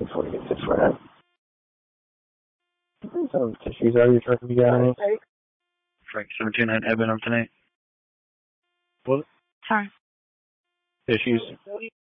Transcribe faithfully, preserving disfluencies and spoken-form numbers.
Before you get to Fred. Some tissues out of your truck if you got any. Frank seventeen nine Eben up tonight. What? Sorry. Tissues.